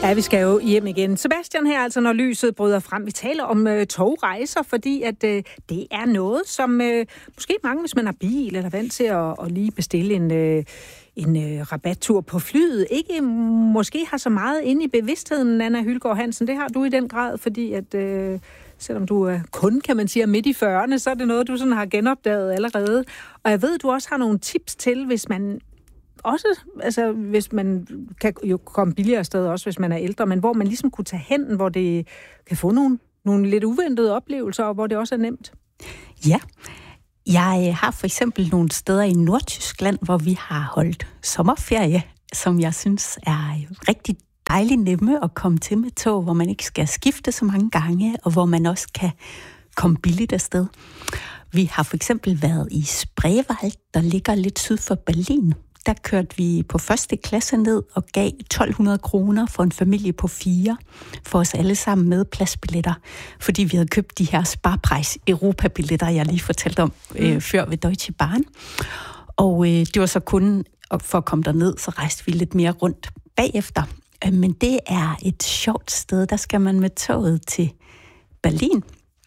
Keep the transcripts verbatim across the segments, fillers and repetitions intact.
Ja, vi skal jo hjem igen. Sebastian her, altså når lyset bryder frem. Vi taler om øh, togrejser, fordi at øh, det er noget, som øh, måske mange, hvis man har bil eller vant til at, at lige bestille en, øh, en øh, rabattur på flyet, ikke måske har så meget inde i bevidstheden, Anna Hyldgaard Hansen. Det har du i den grad, fordi at øh, selvom du er kun, kan man sige, midt i fyrrerne, så er det noget, du sådan har genopdaget allerede. Og jeg ved, du også har nogle tips til, hvis man også, altså hvis man kan jo komme billigere sted, også hvis man er ældre, men hvor man ligesom kunne tage hen, hvor det kan få nogle, nogle lidt uventede oplevelser, og hvor det også er nemt. Ja, jeg har for eksempel nogle steder i Nordtyskland, hvor vi har holdt sommerferie, som jeg synes er rigtig dejligt nemme at komme til med tog, hvor man ikke skal skifte så mange gange, og hvor man også kan komme billigt afsted. Vi har for eksempel været i Spreewald, der ligger lidt syd for Berlin. Der kørte vi på første klasse ned og gav tolv hundrede kroner for en familie på fire, for os alle sammen med pladsbilletter, fordi vi havde købt de her sparepris Europa-billetter, jeg lige fortalte om øh, før ved Deutsche Bahn. Og øh, det var så kun for at komme derned, så rejste vi lidt mere rundt bagefter. Øh, men det er et sjovt sted, der skal man med toget til Berlin.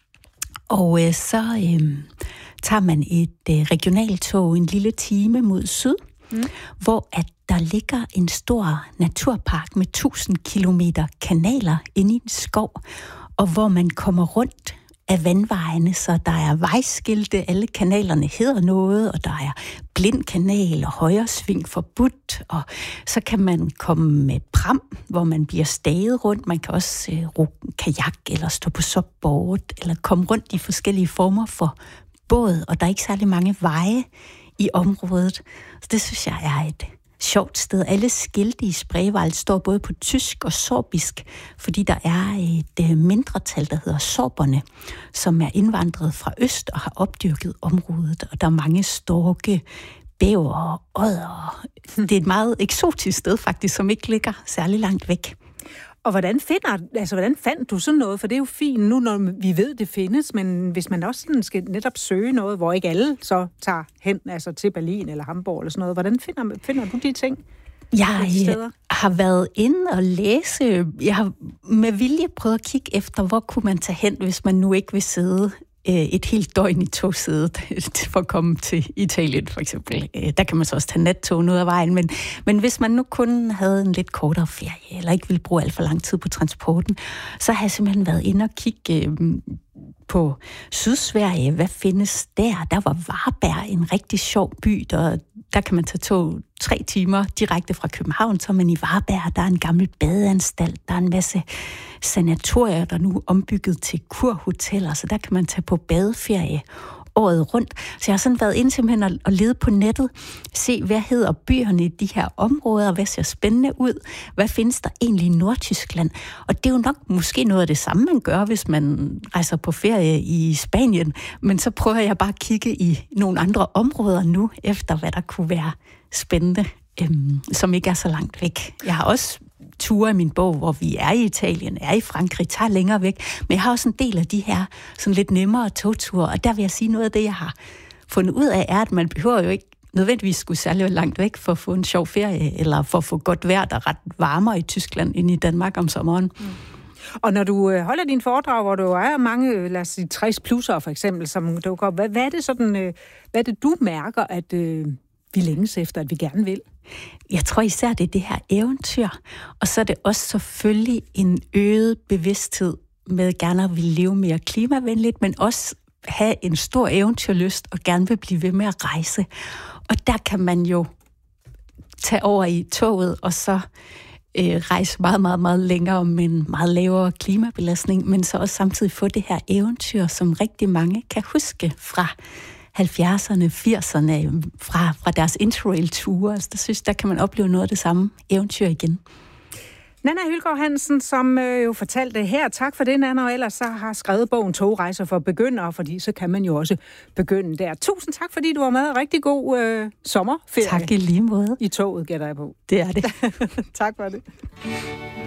Og øh, så øh, tager man et øh, regionaltog en lille time mod syd, Mm. hvor at der ligger en stor naturpark med tusind kilometer kanaler inde i en skov, og hvor man kommer rundt af vandvejene, så der er vejskilte, alle kanalerne hedder noget, og der er blind kanal og højresving forbudt, og så kan man komme med pram, hvor man bliver staget rundt. Man kan også øh, ro kajak eller stå på subboard, eller komme rundt i forskellige former for båd, og der er ikke særlig mange veje i området. Så det synes jeg er et sjovt sted. Alle skilte i Spreewald står både på tysk og sorbisk, fordi der er et mindretal, der hedder sorberne, som er indvandret fra øst og har opdyrket området. Og der er mange storke, bæver og odder. Det er et meget eksotisk sted faktisk, som ikke ligger særlig langt væk. Og hvordan finder, altså hvordan fandt du sådan noget? For det er jo fint nu, når vi ved, det findes, men hvis man også sådan skal netop søge noget, hvor ikke alle så tager hen, altså til Berlin eller Hamburg eller sådan noget, hvordan finder, finder du de ting? Jeg har været inde og læse. Jeg har med vilje prøvet at kigge efter, hvor kunne man tage hen, hvis man nu ikke vil sidde et helt døgn i togsædet for at komme til Italien, for eksempel. Der kan man så også tage nattog ud af vejen, men, men hvis man nu kun havde en lidt kortere ferie, eller ikke ville bruge alt for lang tid på transporten, så har jeg simpelthen været inde og kigge øh, på Sydsverige. Hvad findes der? Der var Varberg, en rigtig sjov by, der, der kan man tage tog tre timer direkte fra København, så er man i Varberg. Der er en gammel badeanstalt, der er en masse sanatorier, der nu er ombygget til kurhoteller, så der kan man tage på badeferie året rundt. Så jeg har sådan været inde simpelthen og, og lede på nettet, se hvad hedder byerne i de her områder, hvad ser spændende ud, hvad findes der egentlig i Nordtyskland. Og det er jo nok måske noget af det samme, man gør, hvis man rejser på ferie i Spanien, men så prøver jeg bare at kigge i nogle andre områder nu, efter hvad der kunne være spændende, øhm, som ikke er så langt væk. Jeg har også ture i min bog, hvor vi er i Italien, er i Frankrig, tager længere væk, men jeg har også en del af de her sådan lidt nemmere togture, og der vil jeg sige, noget af det, jeg har fundet ud af, er, at man behøver jo ikke nødvendigvis skulle særlig langt væk for at få en sjov ferie, eller for at få godt vejr, der er ret varmere i Tyskland end i Danmark om sommeren. Mm. Og når du holder din foredrag, hvor du er mange, lad os sige, tres plusser for eksempel, som dukker op, hvad, hvad er det sådan, hvad er det, du mærker, at øh, vi længes efter, at vi gerne vil? Jeg tror især, det er det her eventyr, og så er det også selvfølgelig en øget bevidsthed med gerne at vil leve mere klimavenligt, men også have en stor eventyrlyst og gerne vil blive ved med at rejse. Og der kan man jo tage over i toget og så øh, rejse meget, meget, meget længere med en meget lavere klimabelastning, men så også samtidig få det her eventyr, som rigtig mange kan huske fra halvfjerdserne, firserne, fra, fra deres interrail-ture. Altså, der synes, der kan man opleve noget af det samme eventyr igen. Nanna Hyldgaard Hansen, som øh, jo fortalte her, tak for det, Nanna, og ellers så har skrevet bogen Togrejser for begyndere, fordi så kan man jo også begynde der. Tusind tak, fordi du var med. Rigtig god øh, sommerferie. Tak i lige måde. I toget, gætter jeg på. Det er det. Tak for det.